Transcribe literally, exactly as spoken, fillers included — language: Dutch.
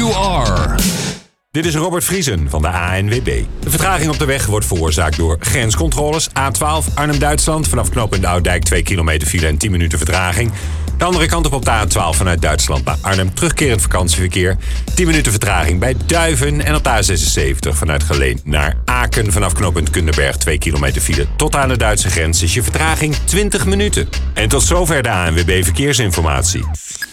you are. Dit is Robert Vriesen van de A N W B. De vertraging op de weg wordt veroorzaakt door grenscontroles. A twaalf Arnhem-Duitsland. Vanaf knooppunt de Oudijk twee kilometer file en tien minuten vertraging. De andere kant op op de A twaalf vanuit Duitsland naar Arnhem. Terugkerend vakantieverkeer. tien minuten vertraging bij Duiven. En op de A zesenzeventig vanuit Geleen naar Aken. Vanaf knooppunt Kunderberg twee kilometer file. Tot aan de Duitse grens is je vertraging twintig minuten. En tot zover de A N W B Verkeersinformatie.